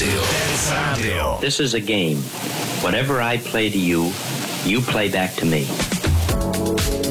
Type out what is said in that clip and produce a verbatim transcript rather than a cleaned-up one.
Radio. Dance Radio. This is a game. Whatever I play to you, you play back to me.